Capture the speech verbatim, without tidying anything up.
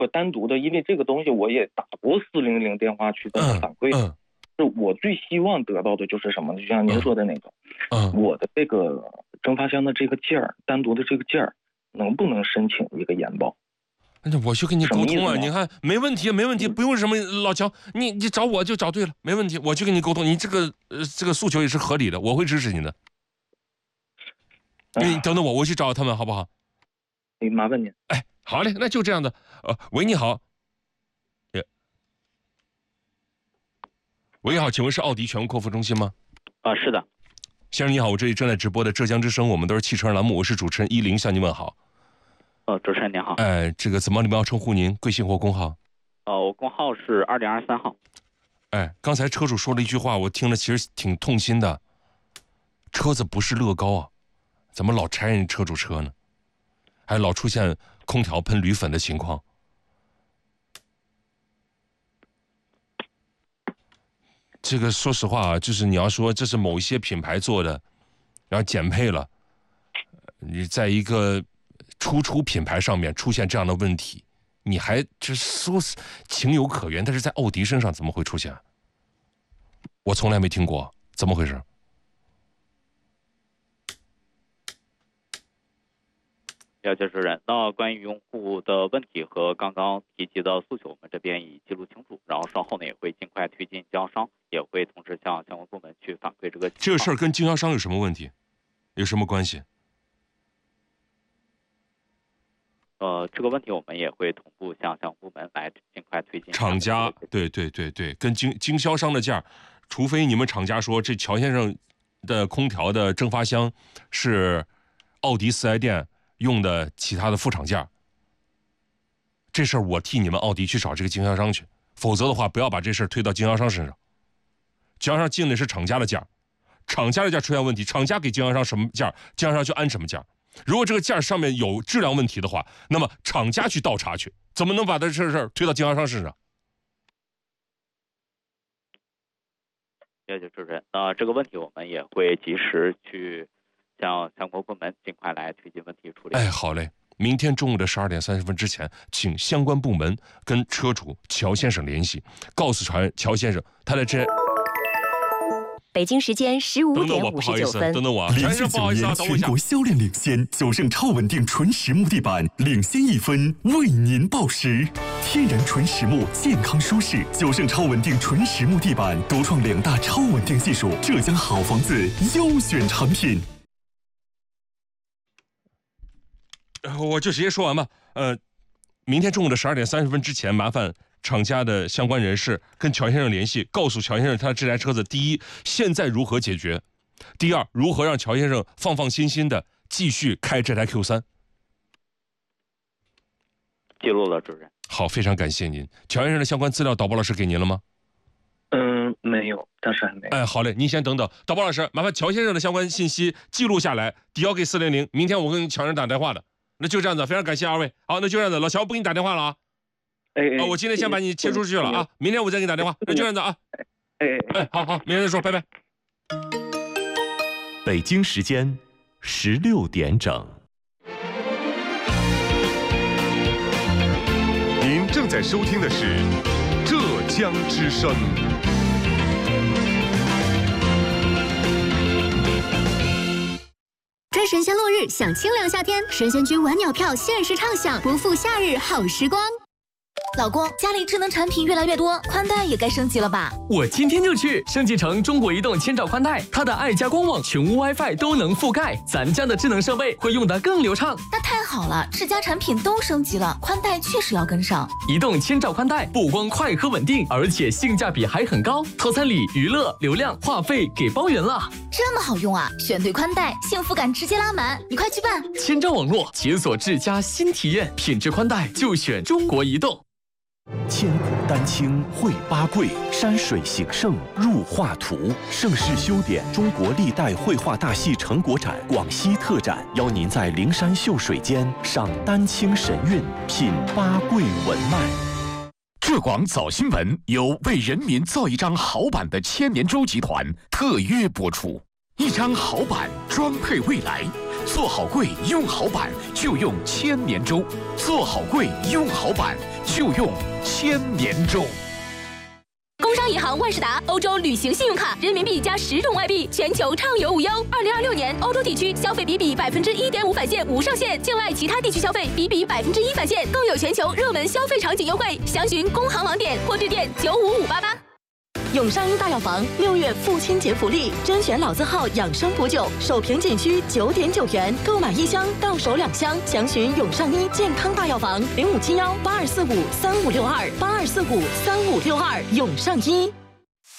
和单独的，因为这个东西我也打过四零零电话去跟他反馈。嗯嗯是我最希望得到的就是什么呢？就像您说的那个，嗯，我的这个蒸发箱的这个件儿，单独的这个件儿，能不能申请一个研报？ 那我去跟你沟通啊！你看，没问题，没问题，不用什么老乔，你你找我就找对了，没问题，我去跟你沟通，你这个呃这个诉求也是合理的，我会支持你的。你等等我，我去找他们好不好？ 哎，麻烦您。 哎，好嘞，那就这样的。呃，喂，你好。喂，你好，请问是奥迪全国客服中心吗？ 啊，是的。 先生你好，我这里正在直播的浙江之声，我们都是汽车人栏目，我是主持人依林，向您问好。 呃，主持人您好。 哎，这个怎么你们要称呼您？贵姓或工号？ 呃，我工号是二零二三号。 哎，刚才车主说了一句话，我听了其实挺痛心的。车子不是乐高啊，怎么老拆人车主车呢？还老出现空调喷铝粉的情况。这个说实话啊，就是你要说这是某一些品牌做的，然后减配了，你在一个初出品牌上面出现这样的问题，你还就是说情有可原，但是在奥迪身上怎么会出现？我从来没听过，怎么回事？ 了解主任，那关于用户的问题和刚刚提及的诉求，我们这边已记录清楚，然后稍后呢也会尽快推进经销商，也会同时向相关部门去反馈这个情况。 这个事儿跟经销商有什么问题？有什么关系？ 呃，这个问题我们也会同步向相关部门来尽快推进。 厂家，对对对对，跟经经销商的价，除非你们厂家说这乔先生的空调的蒸发箱是奥迪四 S 店用的其他的副厂件，这事儿我替你们奥迪去找这个经销商去，否则的话不要把这事儿推到经销商身上。经销商进的是厂家的件，厂家的件出现问题，厂家给经销商什么件，经销商就安什么件。如果这个件上面有质量问题的话，那么厂家去倒查去，怎么能把这事儿推到经销商身上？ 了解主任，那这个问题我们也会及时去向相关部门尽快来推进问题处理。 哎，好嘞，明天中午的十二点三十分之前，请相关部门跟车主乔先生联系，告诉乔乔先生他的这。 北京时间十五点五十九分。 等等我， 连续九年全国销量领先，九盛超稳定纯实木地板领先一分，为您报时。天然纯实木，健康舒适，九盛超稳定纯实木地板独创两大超稳定技术，浙江好房子优选产品。 我就直接说完吧。呃，明天中午的十二点三十分之前，麻烦厂家的相关人士跟乔先生联系，告诉乔先生他这台车子，第一，现在如何解决；第二，如何让乔先生放放心心的继续开这台 Q 三。 记录了，主任。 好，非常感谢您。乔先生的相关资料，导播老师给您了吗？ 嗯，没有，暂时还没有。 哎，好嘞，您先等等。导播老师，麻烦乔先生的相关信息记录下来，抵押给四零零。明天我跟乔先生打电话的。那就这样子，非常感谢二位。好，那就这样子，老乔不给你打电话了啊。 哎哎， 啊，我今天先把你切出去了啊，明天我再给你打电话。那就这样子啊。 哎哎哎，好好，明天再说，拜拜。 北京时间十六点整。 您正在收听的是浙江之声。 追神仙落日，享清凉夏天，神仙居晚鸟票限时畅享，不负夏日好时光。 老公，家里智能产品越来越多，宽带也该升级了吧？ 我今天就去升级成中国移动千兆宽带，它的爱家光网、全屋 WiFi 都能覆盖，咱家的智能设备会用得更流畅。 那太好了，智家产品都升级了，宽带确实要跟上。 移动千兆宽带不光快和稳定，而且性价比还很高，套餐里娱乐、流量、话费给包圆了。 这么好用啊！选对宽带，幸福感直接拉满，你快去办！ 千兆网络解锁智家新体验，品质宽带就选中国移动。 千古丹青绘八桂，山水形胜入画图。盛世修典中国历代绘画大戏成果展广西特展，邀您在灵山秀水间赏丹青神韵，品八桂文脉。 浙广早新闻由为人民造一张好版的千年舟集团特约播出。一张好版，装配未来。 做好柜用好板就用千年粥，做好柜用好板就用千年粥。 工商银行万事达欧洲旅行信用卡，人民币加十种外币，全球畅游无忧。二零二六年欧洲地区消费比比百分之一点五返现无上限，境外其他地区消费比比百分之一返现，更有全球热门消费场景优惠。详询工行网点或致电九五五八八。永上医大药房六月父亲节福利，甄选老字号养生补酒，首瓶仅需九点九元，购买一箱到手两箱。详询永上医健康大药房零五七幺八二四五三五六二八二四五三五六二永上医。